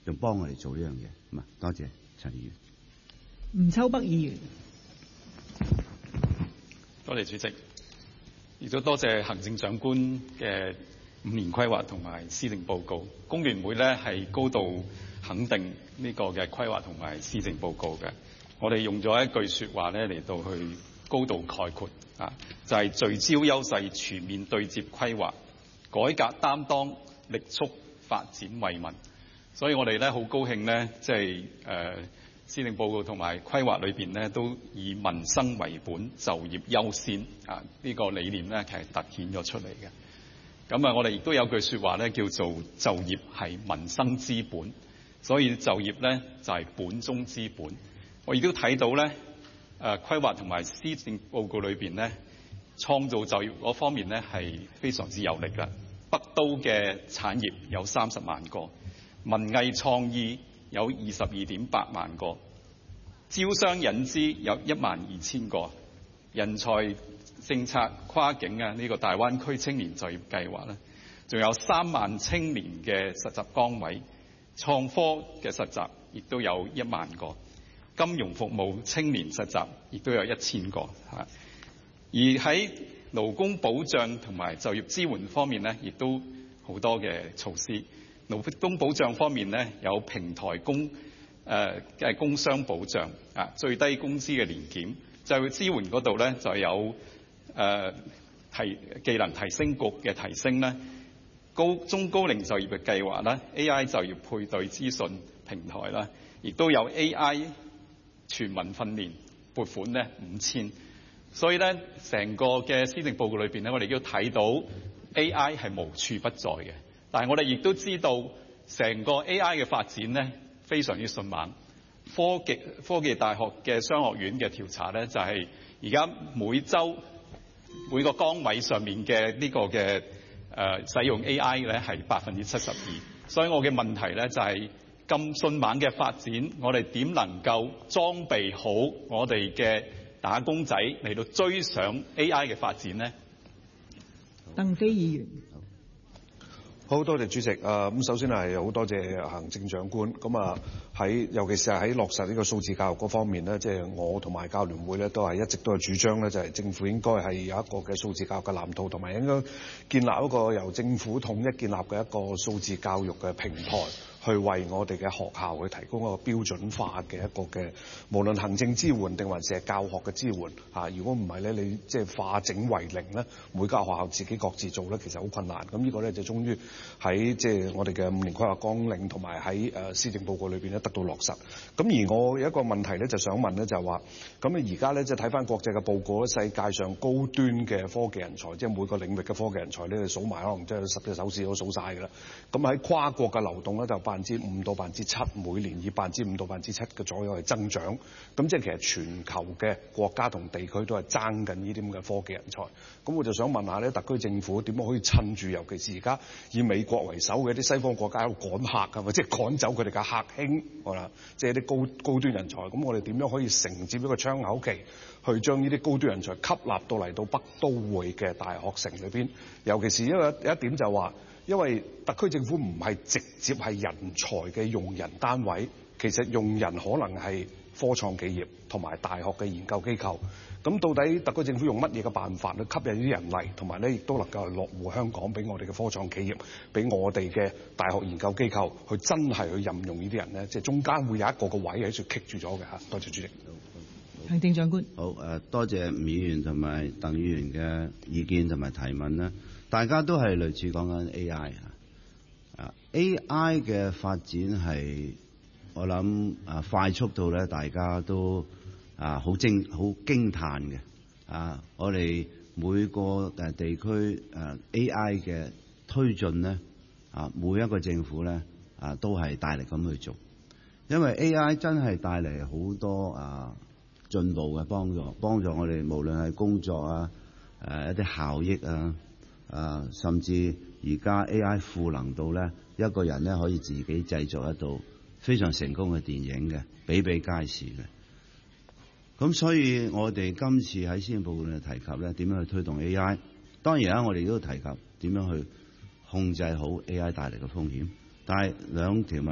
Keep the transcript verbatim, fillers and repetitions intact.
仲幫我哋做呢樣嘢。咁啊，多謝陳議員。 吳秋北議員。 多謝主席，亦都多謝行政長官嘅五年規劃同埋施政報告。工聯會咧係高度肯定呢個嘅規劃同埋施政報告嘅。我哋用咗一句説話咧嚟到去高度概括啊，就係聚焦優勢、全面對接規劃、改革擔當、力促發展惠民。所以我哋咧好高興咧，即係誒施政報告同埋規劃裏邊咧，都以民生為本、就業優先啊呢個理念咧，其實突顯咗出嚟嘅。咁啊，我哋亦都有句説話咧，叫做就業係民生之本，所以就業咧就係本中之本。我亦都睇到咧，誒規劃同埋施政報告裏邊咧，創造就業嗰方面咧係非常之有力嘅。北都嘅產業有三十萬個。文藝創意有二十二點八萬個，招商引資有一萬二千個，人才政策跨境啊呢個大灣區青年就業計劃咧，仲有三萬青年嘅實習崗位，創科嘅實習亦都有一萬個，金融服務青年實習亦都有一千個嚇。而喺勞工保障同埋就業支援方面咧，亦都好多嘅措施。勞工保障方面咧，有平台工誒嘅工傷保障啊，最低工資嘅年檢。就業支援嗰度咧，就有誒、呃、提技能提升局嘅提升咧，高中高齡就業嘅計劃啦 ，A I 就業配對資訊平台啦，亦都有 A I 全民訓練撥款咧五千。所以咧，成個嘅施政報告裏邊咧，我哋都睇到 A I 係無處不在嘅。但係我哋亦都知道，成個 A I 嘅發展咧非常之迅猛。科技科技大學嘅商學院嘅調查咧，就係而家每週每個崗位上面嘅呢個嘅誒、呃、使用 A I 咧係百分之七十二。所以我嘅問題咧就係咁迅猛嘅發展，我哋點能夠裝備好我哋嘅打工仔嚟到追上 A I 嘅發展呢？ 鄧飛議員。 好多謝主席。誒咁首先係好多謝行政長官。咁啊喺尤其是係喺落實呢個數字教育嗰方面咧，即係我同埋教聯會咧都係一直都係主張咧，就係政府應該係有一個嘅數字教育嘅藍圖，同埋應該建立一個由政府統一建立嘅一個數字教育嘅平台，去為我哋嘅學校去提供一個標準化嘅一個嘅無論行政支援定還是係教學嘅支援嚇。如果唔係咧，你即係化整為零咧，每間學校自己各自做咧，其實好困難。咁呢個咧就終於喺即係我哋嘅五年規劃綱領同埋喺誒施政報告裏邊咧得到落實。咁而我有一個問題咧，就想問咧，就係話咁啊而家咧即係睇翻國際嘅報告咧，世界上高端嘅科技人才，即係每個領域嘅科技人才咧，你數埋可能即係十隻手指都數晒㗎啦。咁喺跨國嘅流動咧，就百分之五到百分之七，每年以百分之五到百分之七嘅左右係增長。咁即係其實全球嘅國家同地區都係爭緊呢啲咁嘅科技人才。咁我就想問下咧，特區政府點樣可以趁住，尤其是而家以美國為首嘅啲西方國家喺度趕客啊，或者趕走佢哋嘅客興，係啦，即係啲高高端人才。咁我哋點樣可以承接一個窗口期，去將呢啲高端人才吸納到嚟到北都會嘅大學城裏邊？尤其是因為有一點就話，因為特區政府唔係直接係人才嘅用人單位，其實用人可能係科創企業同埋大學嘅研究機構。咁到底特區政府用乜嘢嘅辦法去吸引啲人嚟，同埋咧亦都能夠落戶香港，俾我哋嘅科創企業，俾我哋嘅大學研究機構去真係去任用呢啲人咧？即係中間會有一個個位喺度棘住咗嘅嚇。多謝主席。 行政長官。 好誒，多謝吳議員同埋鄧議員嘅意見同埋提問啦。大家都係類似講緊 A I 啊，A I 嘅發展係我諗啊快速到咧，大家都啊好驚好驚歎嘅啊！我哋每個誒地區誒 A I 嘅推進咧啊，每一個政府咧啊都係大力咁去做，因為 A I 真係帶嚟好多啊進步嘅幫助，幫助我哋無論係工作啊誒一啲效益啊。啊，甚至而家 A I 賦能到咧，一個人咧可以自己製作一套非常成功嘅電影嘅，比比皆是嘅。咁所以我哋今次喺施政報告裏提及咧，點樣去推動 A I？ 當然啦，我哋都提及點樣去控制好 A I 帶嚟嘅風險。但係兩條問